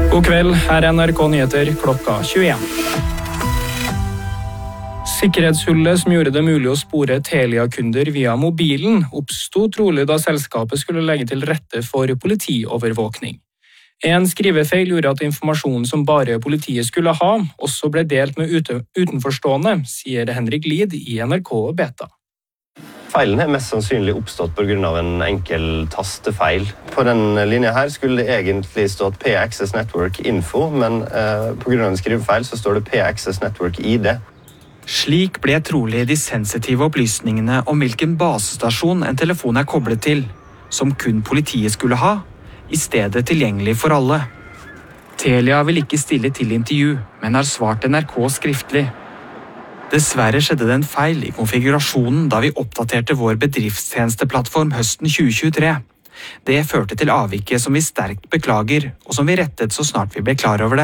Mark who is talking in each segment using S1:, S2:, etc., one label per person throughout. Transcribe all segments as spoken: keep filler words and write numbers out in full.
S1: God kveld, her er N R K Nyheter klokka tjueen. Sikkerhetshullet som gjorde det mulig å spore Telia-kunder via mobilen, oppstod trolig da selskapet skulle legge til rette for politiovervåkning. En skrivefeil gjorde at informasjonen som bare politiet skulle ha, også ble delt med utenforstående, sier Henrik Lid i N R K Beta.
S2: Feilen er mest sannsynlig oppstått på grunn av en enkel tastefeil. På den linja her skulle det egentlig stått P Access Network Info, men eh, på grunn av en skrivefeil så står det P Access Network I D.
S3: Slik ble trolig de sensitive opplysningene om hvilken basestasjon en telefon er koblet til, som kun politiet skulle ha, i stedet tilgjengelig for alle. Telia vil ikke stille til intervju, men har svart N R K skriftlig. Dessverre skjedde det en feil i konfigurasjonen da vi oppdaterte vår bedriftstjenesteplattform høsten tjue tjuetre. Det førte til avviket som vi sterkt beklager, og som vi rettet så snart vi ble klar over det.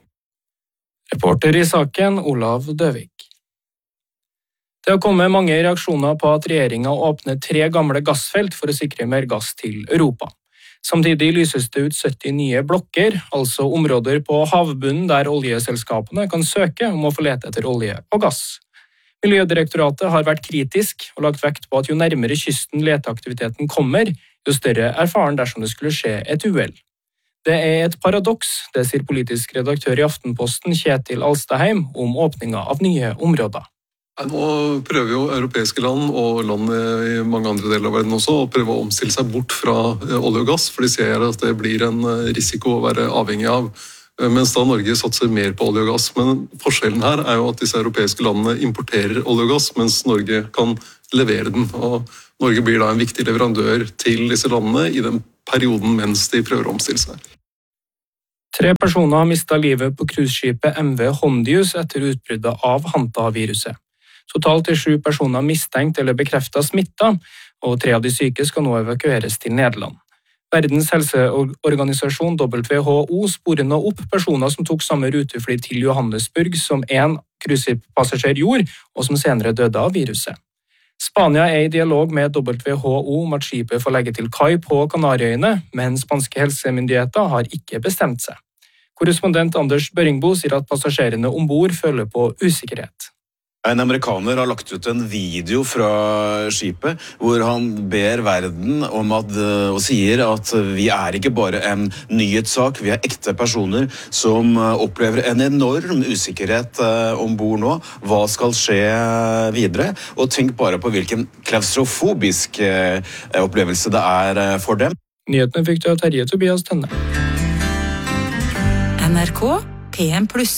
S1: Reporter i saken, Olav Døvik. Det har kommet mange reaksjoner på at regjeringen åpner tre gamle gassfelt for å sikre mer gass til Europa. Samtidig lyses det ut sytti nye blokker, altså områder på havbunnen der oljeselskapene kan søke om å få lete etter olje og gass. Miljødirektoratet har vært kritisk og lagt vekt på at jo nærmere kysten leteaktiviteten kommer, jo større er faren dersom det skulle skje et uhell. Det er et paradoks, det sier politisk redaktør i Aftenposten Kjetil Alstadheim om åpningen av nye områder.
S4: Nå prøver jo europeiske land og land i mange andre deler av verden også å prøve å omstille seg bort fra olje og gass, for de ser at det blir en risiko å være avhengig av, mens da Norge satser mer på olje og gass. Men forskjellen her er jo at disse europeiske landene importerer olje og gass, mens Norge kan levere den. Og Norge blir da en viktig leverandør til disse landene i den perioden mens de prøver å omstille seg.
S1: Tre personer har mistet livet på cruiseskipet M V Hondius etter utbruddet av Hanta-viruset. Totalt er sju personer mistenkt eller bekreftet smittet, og tre av de syke skal nå evakueres til Nederland. Verdens helseorganisasjon W H O sporer nå opp personer som tok samme rutefly til Johannesburg som en cruisepassasjer gjorde, og som senere døde av viruset. Spania er i dialog med W H O om at skipet får legge til kai på Kanariøyene, men spanske helsemyndigheter har ikke bestemt seg. Korrespondent Anders Børingbo sier at passasjerene ombord føler på usikkerhet.
S5: En amerikaner har lagt ut en video fra skipet hvor han ber verden om at, og sier at vi er ikke bare en nyhetssak, vi er ekte personer som opplever en enorm usikkerhet ombord nå. Hva skal skje videre? Og tenk bare på hvilken klaustrofobisk opplevelse det er for dem.
S1: Nyhetene fikk du av Terje Tobias Tønne.
S6: N R K P M pluss.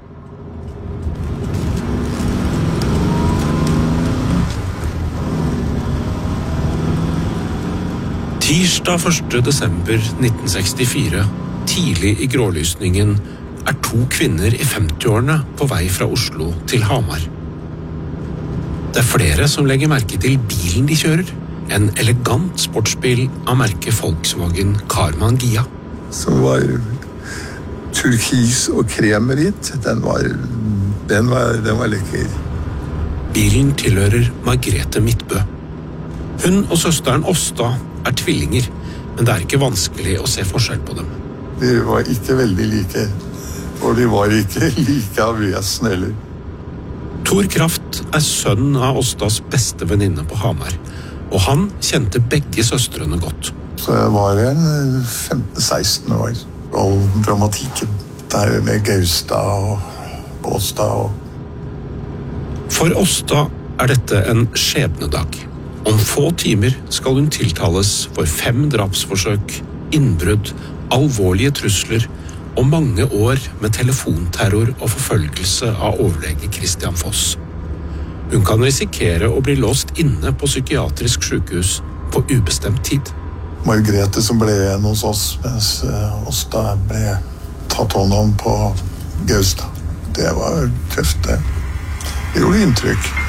S7: Tirsdag første desember nitten sekstifire, tidlig i grålysningen, er to kvinner i femtiårene på vei fra Oslo til Hamar. Det er flere som legger merke til bilen de kjører, en elegant sportsbil av merket Volkswagen Karmann Ghia.
S8: Som var turkis og kremeritt, den var, den var, den var lekker.
S7: Bilen tilhører Margrethe Midtbø. Hun og søsteren Åsta er tvillinger, men det er ikke vanskelig å se forskjell på dem.
S8: De var ikke veldig like, og de var ikke like av vesen heller.
S7: Tor Kraft er sønnen av Åstas beste venninne på Hamar, og han kjente begge søstrene godt.
S8: Så jeg var femten seksten år, og dramatikken der med Gaustad og Åsta. Og...
S7: For Åsta er dette en skjebnedag. Om få timer skal hun tiltales for fem drapsforsøk, innbrudd, alvorlige trusler og mange år med telefonterror og forfølgelse av overlege Christian Foss. Hun kan risikere å bli låst inne på psykiatrisk sykehus på ubestemt tid.
S8: Margrethe som ble igjen hos oss, mens Åsta ble tatt hånd om på Gaustad. Det var tøft, det. Det gjorde inntrykk.